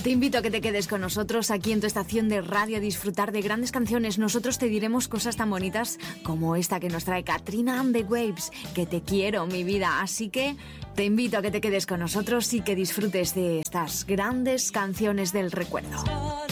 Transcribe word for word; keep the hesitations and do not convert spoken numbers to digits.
Te invito a que te quedes con nosotros aquí en tu estación de radio a disfrutar de grandes canciones. Nosotros te diremos cosas tan bonitas como esta que nos trae Katrina and the Waves, que te quiero, mi vida. Así que te invito a que te quedes con nosotros y que disfrutes de estas grandes canciones del recuerdo.